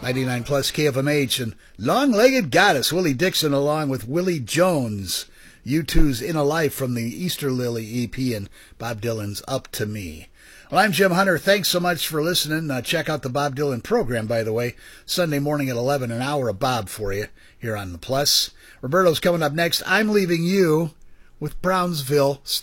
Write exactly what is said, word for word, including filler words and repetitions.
ninety-nine plus K F M H, and Long-Legged Goddess, Willie Dixon, along with Willie Jones. U two's In a Life from the Easter Lily E P, and Bob Dylan's Up to Me. Well, I'm Jim Hunter. Thanks so much for listening. Uh, check out the Bob Dylan program, by the way, Sunday morning at eleven, an hour of Bob for you here on the Plus. Roberto's coming up next. I'm leaving you with Brownsville. Stay